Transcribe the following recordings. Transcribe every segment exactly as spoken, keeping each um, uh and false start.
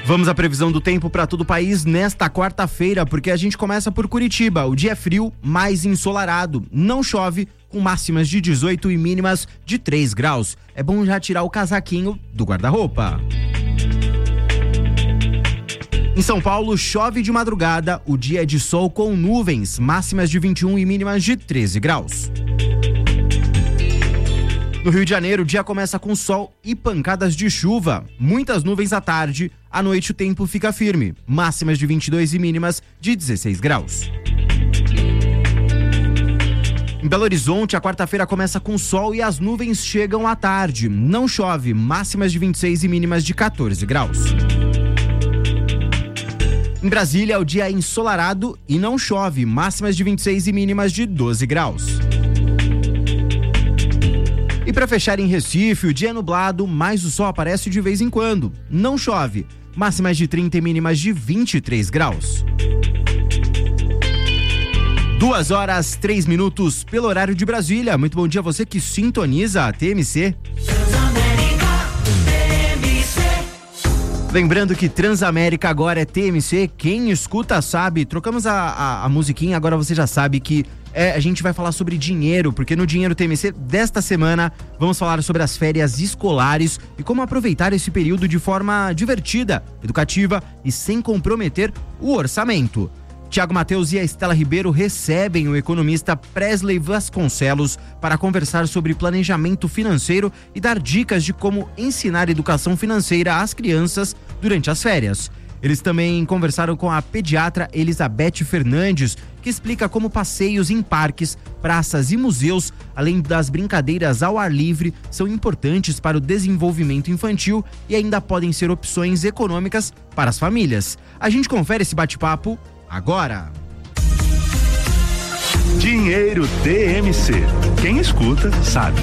Vamos à previsão do tempo para todo o país nesta quarta-feira, porque a gente começa por Curitiba. O dia é frio, mais ensolarado. Não chove, com máximas de dezoito e mínimas de três graus. É bom já tirar o casaquinho do guarda-roupa. Em São Paulo, chove de madrugada. O dia é de sol com nuvens, máximas de vinte e um e mínimas de treze graus. No Rio de Janeiro, o dia começa com sol e pancadas de chuva. Muitas nuvens à tarde. À noite o tempo fica firme. Máximas de vinte e dois e mínimas de dezesseis graus. Em Belo Horizonte, a quarta-feira começa com sol e as nuvens chegam à tarde. Não chove. Máximas de vinte e seis e mínimas de quatorze graus. Em Brasília, o dia é ensolarado e não chove. Máximas de vinte e seis e mínimas de doze graus. E para fechar em Recife, o dia é nublado, mas o sol aparece de vez em quando. Não chove. Máximas de trinta e mínimas de vinte e três graus. Duas horas, três minutos pelo horário de Brasília. Muito bom dia a você que sintoniza a T M C. Lembrando que Transamérica agora é T M C, quem escuta sabe. Trocamos a, a, a musiquinha, agora você já sabe que é, a gente vai falar sobre dinheiro, porque no Dinheiro T M C desta semana vamos falar sobre as férias escolares e como aproveitar esse período de forma divertida, educativa e sem comprometer o orçamento. Tiago Mateus e a Estela Ribeiro recebem o economista Presley Vasconcelos para conversar sobre planejamento financeiro e dar dicas de como ensinar educação financeira às crianças durante as férias. Eles também conversaram com a pediatra Elizabeth Fernandes, que explica como passeios em parques, praças e museus, além das brincadeiras ao ar livre, são importantes para o desenvolvimento infantil e ainda podem ser opções econômicas para as famílias. A gente confere esse bate-papo agora. Dinheiro T M C. Quem escuta sabe.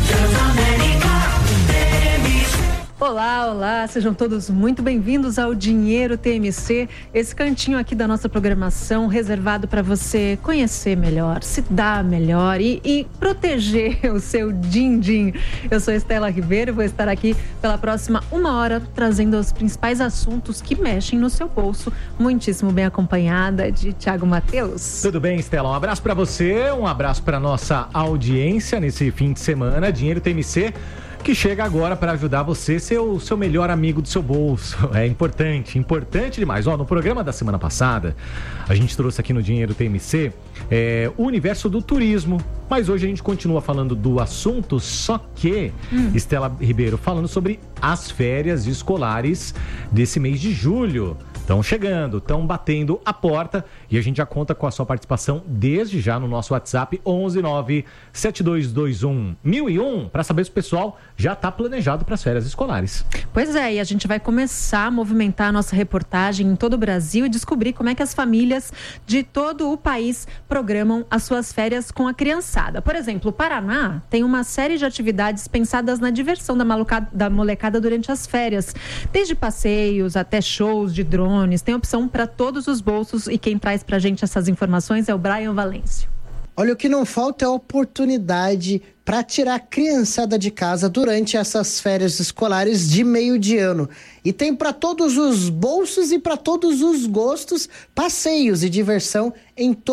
Olá, olá, sejam todos muito bem-vindos ao Dinheiro T M C, esse cantinho aqui da nossa programação reservado para você conhecer melhor, se dar melhor e, e proteger o seu din-din. Eu sou Estela Ribeiro, vou estar aqui pela próxima uma hora trazendo os principais assuntos que mexem no seu bolso, muitíssimo bem acompanhada de Tiago Mateus. Tudo bem, Estela? Um abraço para você, um abraço para nossa audiência nesse fim de semana. Dinheiro T M C, que chega agora para ajudar você a ser o seu melhor amigo do seu bolso. É importante, importante demais. Ó, no programa da semana passada, a gente trouxe aqui no Dinheiro T M C é, o universo do turismo, mas hoje a gente continua falando do assunto, só que, hum. Estela Ribeiro, falando sobre as férias escolares desse mês de julho. Estão chegando, estão batendo a porta e a gente já conta com a sua participação desde já no nosso WhatsApp onze nove sete dois dois um mil e um para saber se o pessoal já está planejado para as férias escolares. Pois é, e a gente vai começar a movimentar a nossa reportagem em todo o Brasil e descobrir como é que as famílias de todo o país programam as suas férias com a criançada. Por exemplo, o Paraná tem uma série de atividades pensadas na diversão da, malucada, da molecada durante as férias, desde passeios até shows de drone. Tem opção para todos os bolsos e quem traz pra gente essas informações é o Brian Valêncio. Olha, o que não falta é oportunidade para tirar a criançada de casa durante essas férias escolares de meio de ano. E tem para todos os bolsos e para todos os gostos, passeios e diversão em todo